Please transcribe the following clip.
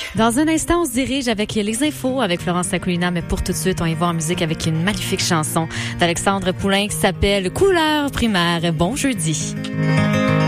Dans un instant, on se dirige avec les infos avec Florence Lacoulina, mais pour tout de suite, on y va en musique avec une magnifique chanson d'Alexandre Poulain qui s'appelle Couleur primaire. Bon jeudi.